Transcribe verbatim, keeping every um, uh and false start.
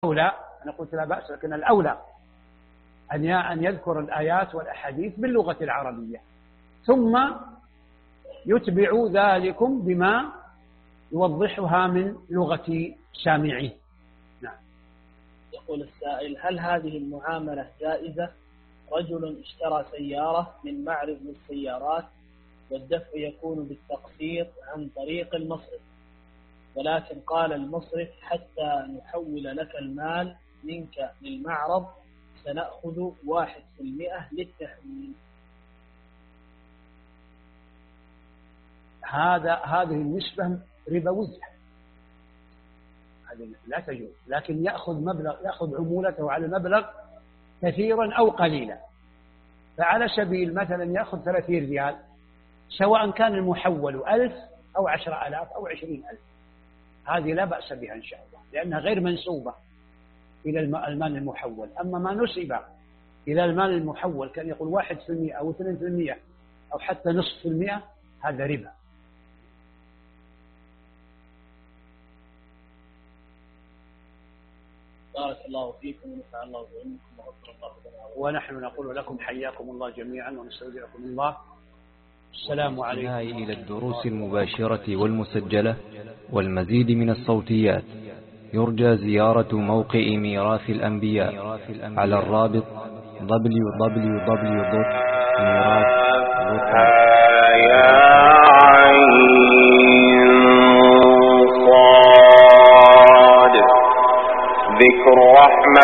الأولى، أنا قلت لا بأس، لكن الأولى أن يذكر الآيات والأحاديث باللغة العربية، ثم يتبع ذلكم بما يوضحها من لغة سامعيه. نعم. يقول السائل: هل هذه المعاملة جائزة؟ رجل اشترى سيارة من معرض للسيارات والدفع يكون بالتقسيط عن طريق المصرف، ولكن قال المصرف حتى نحول لك المال منك للمعرض سنأخذ واحد في المئة للتحويل. هذا هذه النسبة ربوية، هذه لا تجوز، لكن يأخذ مبلغ، يأخذ عمولته على المبلغ كثيرا أو قليلا. فعلى سبيل مثلا يأخذ ثلاثين ريال، سواء كان المحول ألف أو عشرة آلاف أو عشرين ألف، هذه لا بأس بها إن شاء الله، لأنها غير منسوبة إلى المال المحول. أما ما نسب إلى المال المحول كان يقول واحد في المئة أو اثنين في المئة أو حتى نصف في المئة، هذا ربا. بارك الله فيكم ونفع الله بعلمكم وغفر الله لنا. ونحن نقول لكم حياكم الله جميعا ونستودعكم الله. السلام عليكم. إلى الدروس المباشرة والمسجلة والمزيد من الصوتيات يرجى زيارة موقع ميراث الأنبياء على الرابط دبليو دبليو دبليو دوت ميراث دوت كوم. ذكر رحمة